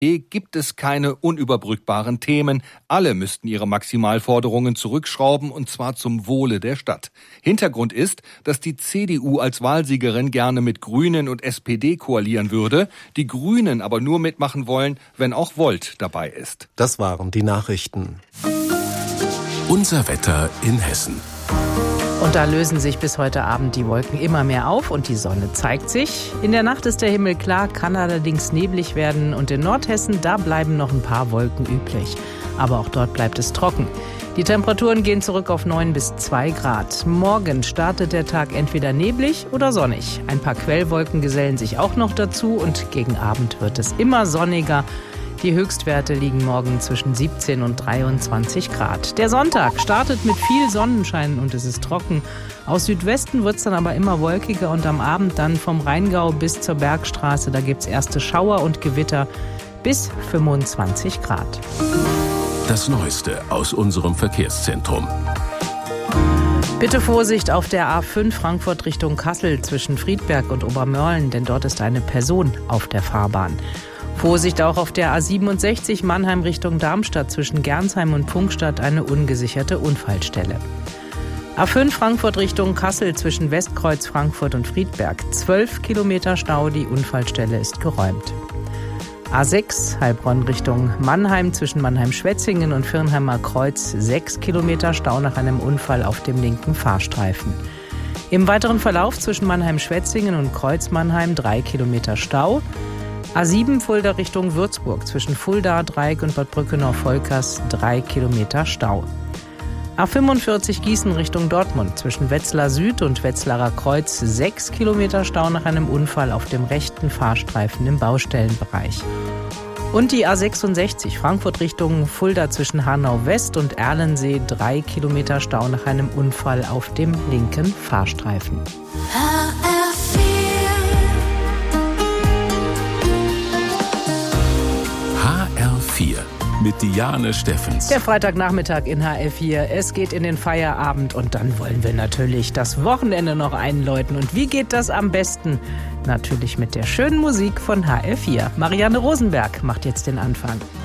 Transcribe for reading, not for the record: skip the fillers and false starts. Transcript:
gibt es keine unüberbrückbaren Themen. Alle müssten ihre Maximalforderungen zurückschrauben, und zwar zum Wohle der Stadt. Hintergrund ist, dass die CDU als Wahlsiegerin gerne mit Grünen und SPD koalieren würde, die Grünen aber nur mitmachen wollen, wenn auch Volt dabei ist. Das waren die Nachrichten. Unser Wetter in Hessen. Und da lösen sich bis heute Abend die Wolken immer mehr auf und die Sonne zeigt sich. In der Nacht ist der Himmel klar, kann allerdings neblig werden. Und in Nordhessen, da bleiben noch ein paar Wolken übrig. Aber auch dort bleibt es trocken. Die Temperaturen gehen zurück auf 9 bis 2 Grad. Morgen startet der Tag entweder neblig oder sonnig. Ein paar Quellwolken gesellen sich auch noch dazu und gegen Abend wird es immer sonniger. Die Höchstwerte liegen morgen zwischen 17 und 23 Grad. Der Sonntag startet mit viel Sonnenschein und es ist trocken. Aus Südwesten wird es dann aber immer wolkiger und am Abend dann vom Rheingau bis zur Bergstraße. Da gibt es erste Schauer und Gewitter bis 25 Grad. Das Neueste aus unserem Verkehrszentrum. Bitte Vorsicht auf der A5 Frankfurt Richtung Kassel zwischen Friedberg und Obermörlen, denn dort ist eine Person auf der Fahrbahn. Vorsicht auch auf der A67 Mannheim Richtung Darmstadt zwischen Gernsheim und Pfungstadt, eine ungesicherte Unfallstelle. A5 Frankfurt Richtung Kassel zwischen Westkreuz, Frankfurt und Friedberg. 12 Kilometer Stau, die Unfallstelle ist geräumt. A6 Heilbronn Richtung Mannheim zwischen Mannheim-Schwetzingen und Firnheimer Kreuz. 6 Kilometer Stau nach einem Unfall auf dem linken Fahrstreifen. Im weiteren Verlauf zwischen Mannheim-Schwetzingen und Kreuz-Mannheim 3 Kilometer Stau. A7 Fulda Richtung Würzburg zwischen Fulda, Dreieck und Bad Brückenau-Volkers 3 Kilometer Stau. A45 Gießen Richtung Dortmund zwischen Wetzlar Süd und Wetzlarer Kreuz 6 Kilometer Stau nach einem Unfall auf dem rechten Fahrstreifen im Baustellenbereich. Und die A66 Frankfurt Richtung Fulda zwischen Hanau West und Erlensee 3 Kilometer Stau nach einem Unfall auf dem linken Fahrstreifen. HR4 mit Diane Steffens. Der Freitagnachmittag in HR4. Es geht in den Feierabend und dann wollen wir natürlich das Wochenende noch einläuten. Und wie geht das am besten? Natürlich mit der schönen Musik von HR4. Marianne Rosenberg macht jetzt den Anfang.